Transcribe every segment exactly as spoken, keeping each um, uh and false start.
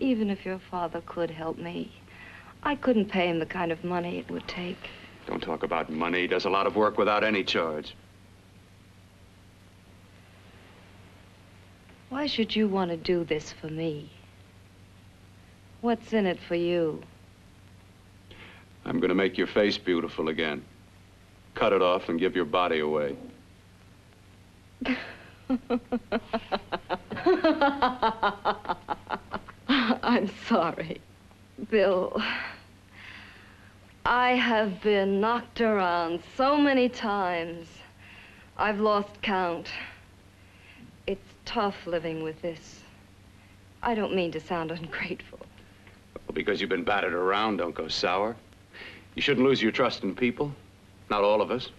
even if your father could help me, I couldn't pay him the kind of money it would take. Don't talk about money. He does a lot of work without any charge. Why should you want to do this for me? What's in it for you? I'm gonna make your face beautiful again. Cut it off and give your body away. I'm sorry, Bill. I have been knocked around so many times. I've lost count. It's tough living with this. I don't mean to sound ungrateful. Well, because you've been battered around, don't go sour. You shouldn't lose your trust in people. Not all of us.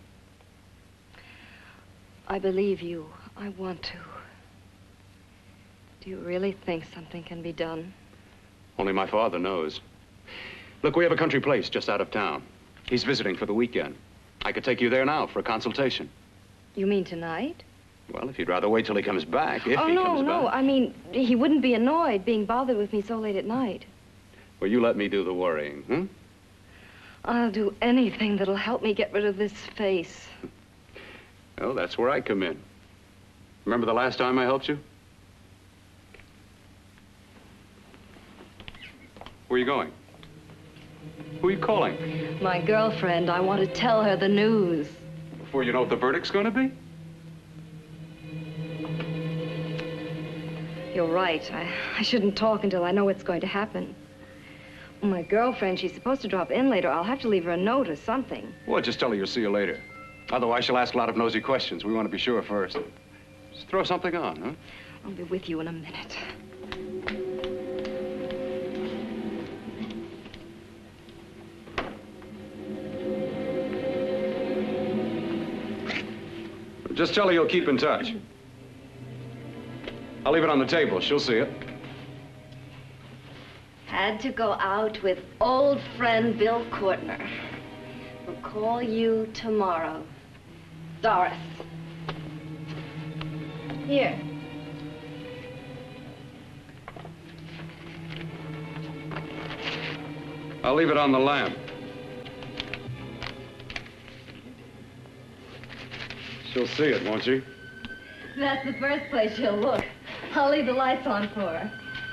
I believe you. I want to. Do you really think something can be done? Only my father knows. Look, we have a country place just out of town. He's visiting for the weekend. I could take you there now for a consultation. You mean tonight? Well, if you'd rather wait till he comes back, if oh, he no, comes no. back. Oh, no, I mean, he wouldn't be annoyed being bothered with me so late at night. Well, you let me do the worrying, hmm? I'll do anything that'll help me get rid of this face. Well, that's where I come in. Remember the last time I helped you? Where are you going? Who are you calling? My girlfriend. I want to tell her the news. Before you know what the verdict's going to be? You're right. I, I shouldn't talk until I know what's going to happen. My girlfriend, she's supposed to drop in later. I'll have to leave her a note or something. Well, just tell her you'll see you later. Otherwise, she'll ask a lot of nosy questions. We want to be sure first. Just throw something on, huh? I'll be with you in a minute. Just tell her you'll keep in touch. I'll leave it on the table. She'll see it. Had to go out with old friend Bill Courtner. We'll call you tomorrow. Doris. Here. I'll leave it on the lamp. She'll see it, won't she? That's the first place she'll look. I'll leave the lights on for her.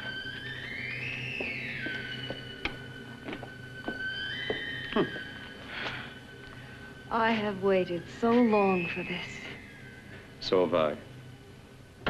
Hmm. I have waited so long for this. So have I.